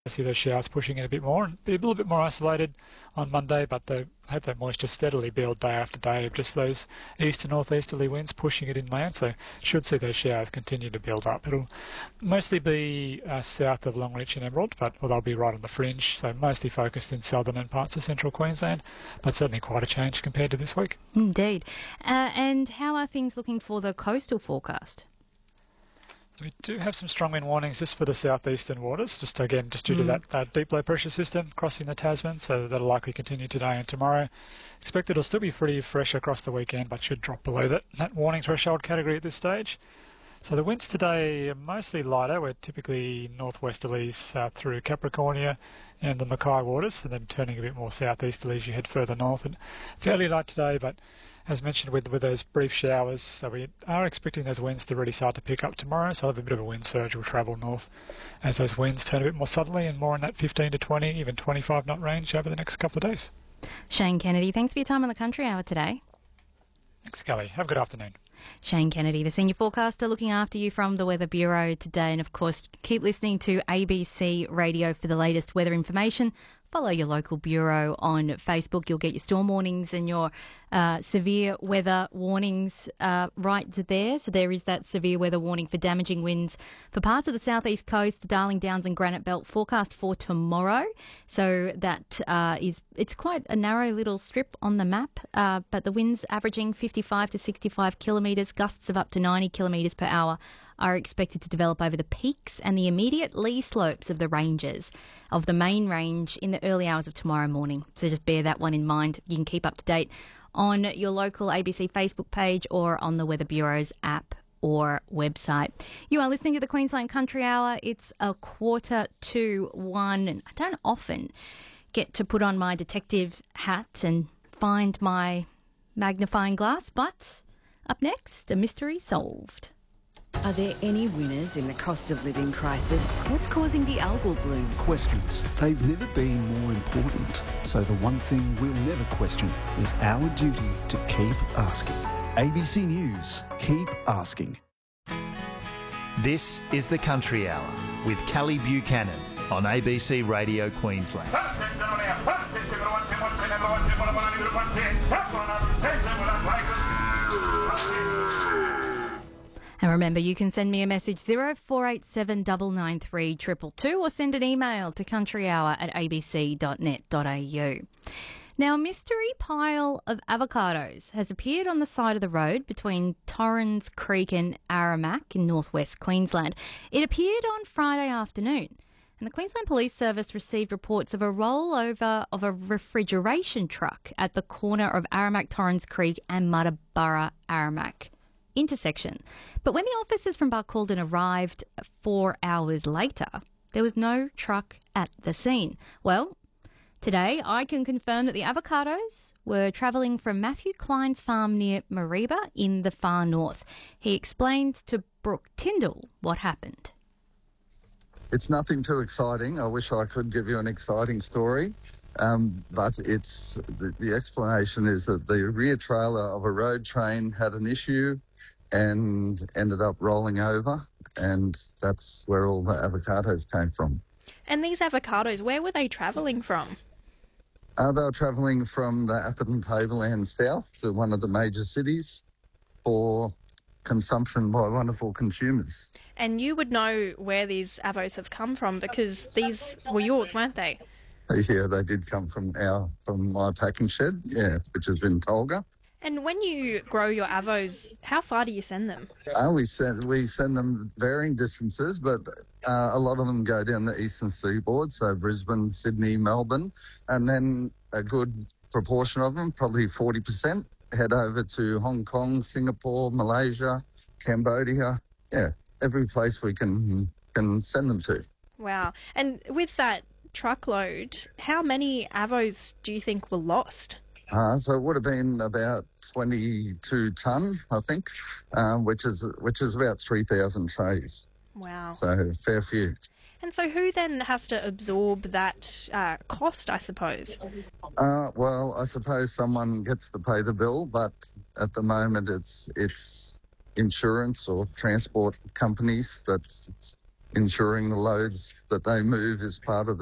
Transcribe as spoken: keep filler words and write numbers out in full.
I see those showers pushing in a bit more and be a little bit more isolated on Monday, but they have that moisture steadily build day after day of just those east to northeasterly winds pushing it inland, so should see those showers continue to build up. It'll mostly be uh, south of Longreach and Emerald, but well, they'll be right on the fringe, so mostly focused in southern and parts of central Queensland, but certainly quite a change compared to this week. Indeed. Uh, and how are things looking for the coastal forecast? We do have some strong wind warnings just for the southeastern waters, just again, just due Mm. to that, that deep low pressure system crossing the Tasman, so that'll likely continue today and tomorrow. Expect it'll still be pretty fresh across the weekend, but should drop below that, that warning threshold category at this stage. So the winds today are mostly lighter. We're typically northwesterlies uh, through Capricornia and the Mackay waters, and then turning a bit more southeasterly as you head further north. And fairly light today, but as mentioned with, with those brief showers, so we are expecting those winds to really start to pick up tomorrow, so I'll have a bit of a wind surge will travel north as those winds turn a bit more southerly and more in that fifteen to twenty, even twenty-five knot range over the next couple of days. Shane Kennedy, thanks for your time on the Country Hour today. Thanks, Kelly. Have a good afternoon. Shane Kennedy, the senior forecaster, looking after you from the Weather Bureau today. And of course, keep listening to A B C Radio for the latest weather information. Follow your local bureau on Facebook. You'll get your storm warnings and your uh, severe weather warnings uh, right there. So there is that severe weather warning for damaging winds for parts of the southeast coast, the Darling Downs and Granite Belt forecast for tomorrow. So that uh, is, it's quite a narrow little strip on the map, uh, but the winds averaging fifty-five to sixty-five kilometres, gusts of up to ninety kilometres per hour are expected to develop over the peaks and the immediate lee slopes of the ranges of the main range in the early hours of tomorrow morning. So just bear that one in mind. You can keep up to date on your local A B C Facebook page or on the Weather Bureau's app or website. You are listening to the Queensland Country Hour. It's a quarter to one. And I don't often get to put on my detective hat and find my magnifying glass, but up next, a mystery solved. Are there any winners in the cost of living crisis? What's causing the algal bloom? Questions. They've never been more important. So the one thing we'll never question is our duty to keep asking. A B C News. Keep asking. This is the Country Hour with Kelly Buchanan on A B C Radio Queensland. And remember, you can send me a message zero four eight seven nine nine three two two two or send an email to countryhour at a b c dot net dot a u. Now, a mystery pile of avocados has appeared on the side of the road between Torrens Creek and Aramac in northwest Queensland. It appeared on Friday afternoon, and the Queensland Police Service received reports of a rollover of a refrigeration truck at the corner of Aramac Torrens Creek and Muttaburra Aramac intersection. But when the officers from Barcaldine arrived four hours later, there was no truck at the scene. Well, today I can confirm that the avocados were travelling from Matthew Klein's farm near Mareeba in the far north. He explained to Brooke Tyndall what happened. It's nothing too exciting. I wish I could give you an exciting story, um, but it's the, the explanation is that the rear trailer of a road train had an issue and ended up rolling over, and that's where all the avocados came from. And these avocados, where were they travelling from? Uh, they were travelling from the Atherton Tableland south to one of the major cities for consumption by wonderful consumers. And you would know where these avos have come from because these were yours, weren't they? Yeah, they did come from our from my packing shed, yeah, which is in Tolga. And when you grow your avos, how far do you send them? Uh, we send we send them varying distances, but uh, a lot of them go down the eastern seaboard, so Brisbane, Sydney, Melbourne, and then a good proportion of them, probably forty percent, head over to Hong Kong, Singapore, Malaysia, Cambodia. Yeah, every place we can can send them to. Wow. And with that truckload, how many avos do you think were lost? Uh, so it would have been about twenty-two tonne, I think, uh, which is which is about three thousand trays. Wow. So fair few. And so who then has to absorb that uh, cost, I suppose? Uh, well, I suppose someone gets to pay the bill, but at the moment it's it's insurance or transport companies that ensuring the loads that they move is part of the